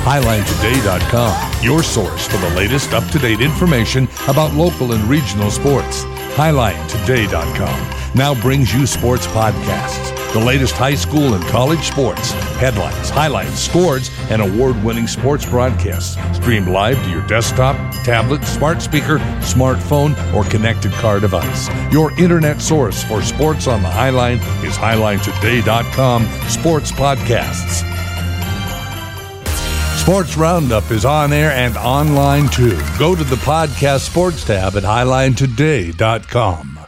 HighlineToday.com, your source for the latest up-to-date information about local and regional sports. HighlineToday.com now brings you sports podcasts, the latest high school and college sports, headlines, highlights, scores, and award-winning sports broadcasts streamed live to your desktop, tablet, smart speaker, smartphone, or connected car device. Your internet source for sports on the Highline is HighlineToday.com sports podcasts. Sports Roundup is on air and online too. Go to the podcast sports tab at HighlineToday.com.